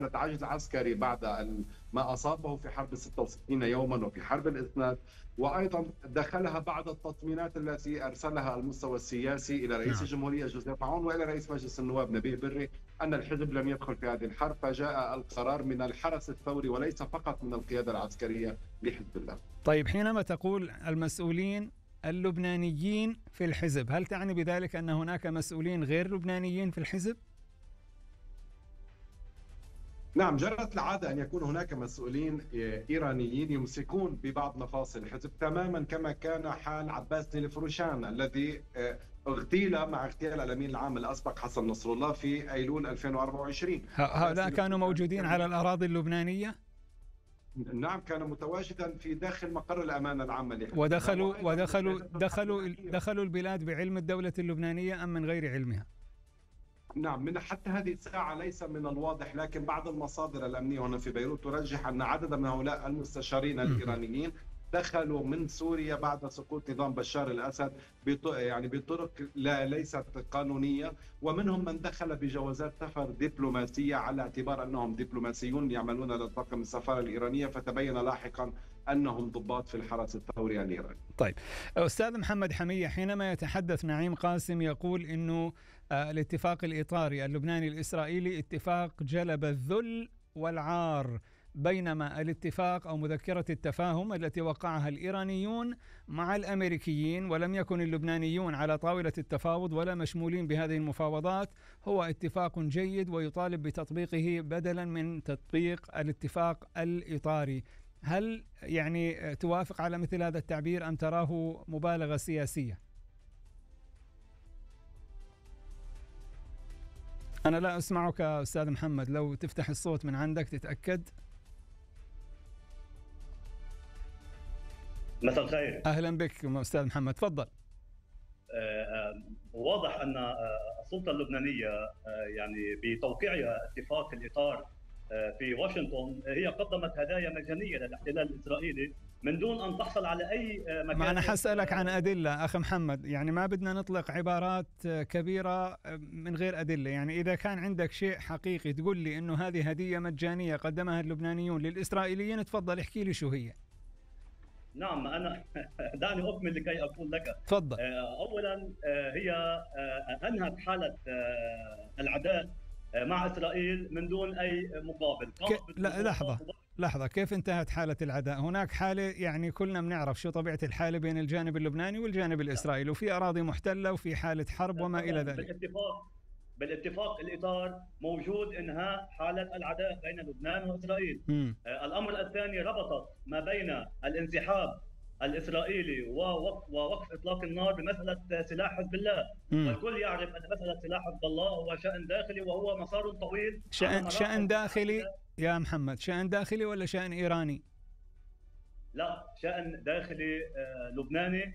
عجز عسكري بعد ما أصابه في حرب 66 يوما وفي حرب الإسناد، وأيضا دخلها بعد التطمينات التي أرسلها على المستوى السياسي إلى رئيس نعم. الجمهورية جوزيف عون وإلى رئيس مجلس النواب نبيه بري أن الحزب لم يدخل في هذه الحرب، فجاء القرار من الحرس الثوري وليس فقط من القيادة العسكرية لحزب الله. طيب، حينما تقول المسؤولين اللبنانيين في الحزب، هل تعني بذلك أن هناك مسؤولين غير لبنانيين في الحزب؟ نعم، جرت العادة أن يكون هناك مسؤولين إيرانيين يمسكون ببعض مفاصل الحزب، تماما كما كان حال عباس نيلفروشان الذي اغتيل مع اغتيال الأمين العام الأسبق حسن نصر الله في أيلول 2024. هؤلاء كانوا موجودين على الأراضي اللبنانية؟ نعم، كان متواجدا في داخل مقر الأمانة العامة لحزب دخلوا البلاد بعلم الدولة اللبنانية أم من غير علمها؟ نعم، من حتى هذه الساعة ليس من الواضح، لكن بعض المصادر الأمنية هنا في بيروت ترجح أن عدد من هؤلاء المستشارين الإيرانيين دخلوا من سوريا بعد سقوط نظام بشار الأسد بطرق ليست قانونية، ومنهم من دخل بجوازات سفر دبلوماسية على اعتبار أنهم دبلوماسيون يعملون لطاقم السفارة الإيرانية، فتبين لاحقا أنهم ضباط في الحرس الثوري الإيراني. طيب أستاذ محمد حمية، حينما يتحدث نعيم قاسم يقول إنه الاتفاق الإطاري اللبناني الإسرائيلي اتفاق جلب الذل والعار، بينما الاتفاق أو مذكرة التفاهم التي وقعها الإيرانيون مع الأمريكيين ولم يكن اللبنانيون على طاولة التفاوض ولا مشمولين بهذه المفاوضات هو اتفاق جيد ويطالب بتطبيقه بدلا من تطبيق الاتفاق الإطاري. هل يعني توافق على مثل هذا التعبير أم تراه مبالغة سياسية؟ أنا لا أسمعك أستاذ محمد، لو تفتح الصوت من عندك تتأكد. مساء الخير. أهلا بك أستاذ محمد، تفضل. واضح أن السلطة اللبنانية يعني بتوقيعها اتفاق الإطار في واشنطن هي قدمت هدايا مجانية للاحتلال الإسرائيلي من دون أن تحصل على أي مكان. ما أنا حسألك عن أدلة أخي محمد، يعني ما بدنا نطلق عبارات كبيرة من غير أدلة. يعني إذا كان عندك شيء حقيقي تقول لي إنه هذه هدية مجانية قدمها اللبنانيون للإسرائيليين، تفضل احكي لي شو هي. نعم، أنا دعني أكمل لكي أقول لك. تفضل. أولا هي أنهت حالة العداء مع إسرائيل من دون أي مقابل. لا لحظة، كيف انتهت حالة العداء؟ هناك حالة، يعني كلنا بنعرف شو طبيعة الحالة بين الجانب اللبناني والجانب الإسرائيلي، وفي أراضي محتلة وفي حالة حرب وما إلى ذلك. بالاتفاق الإطار موجود إنهاء حالة العداء بين لبنان وإسرائيل. الأمر الثاني ربطت ما بين الانسحاب الإسرائيلي ووقف إطلاق النار بمسألة سلاح حزب الله. والكل يعرف أن مسألة سلاح حزب الله هو شأن داخلي وهو مسار طويل. شأن داخلي يا محمد، شأن داخلي ولا شأن إيراني؟ لا، شأن داخلي لبناني.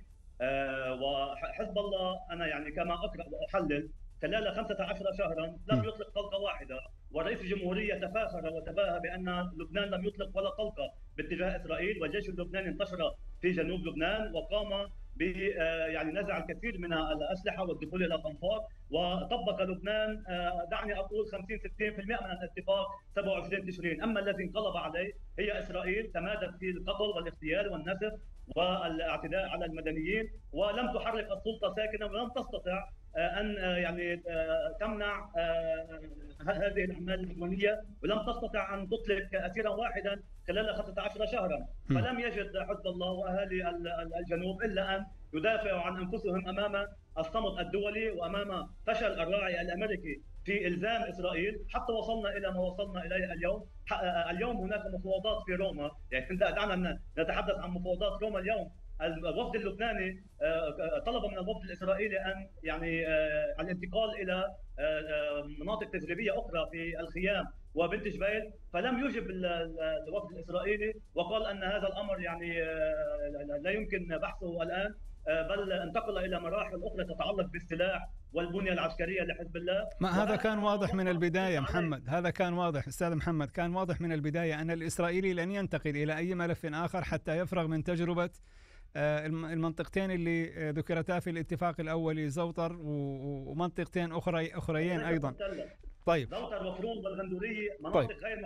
وحزب الله أنا يعني كما أقرأ وأحلل خلال 15 شهرا لم يطلق طلقة واحدة، ورئيس الجمهورية تفاخر وتباهى بأن لبنان لم يطلق ولا طلقة باتجاه إسرائيل، والجيش اللبناني انتشر في جنوب لبنان وقام يعني نزع الكثير من الأسلحة والدخول إلى طنطا، وطبق لبنان دعني أقول 50-60% من الاتفاق 27 تشرين. أما الذي انقلب عليه هي إسرائيل، تمادت في القتل والاغتيال والنسف والاعتداء على المدنيين، ولم تحرك السلطة ساكنة ولم تستطع أن يعني تمنع هذه الأعمال العدوانية، ولم تستطع أن تطلق أسيرا واحدا خلال 15 شهرا. فلم يجد حزب الله وأهالي الجنوب إلا أن يدافعوا عن أنفسهم أمام الصمت الدولي وأمام فشل الراعي الأمريكي في إلزام إسرائيل، حتى وصلنا إلى ما وصلنا إليه اليوم. اليوم هناك مفاوضات في روما، يعني دعنا نتحدث عن مفاوضات روما اليوم. الوفد اللبناني طلب من الوفد الإسرائيلي أن يعني الانتقال إلى مناطق تجريبية أخرى في الخيام وبنت جبيل، فلم يجب الوفد الإسرائيلي وقال أن هذا الأمر يعني لا يمكن بحثه الآن، بل انتقل إلى مراحل أخرى تتعلق بالسلاح والبنية العسكرية لحزب الله. ما هذا كان واضح من البداية محمد، هذا كان واضح أستاذ محمد، كان واضح من البداية أن الإسرائيلي لن ينتقل إلى أي ملف آخر حتى يفرغ من تجربة المنطقتين اللي ذكرتا في الاتفاق الأولي، زوطر ومنطقتين أخريين أيضا. طيب زوتر وفرون والغندوريه طيب مناطق غير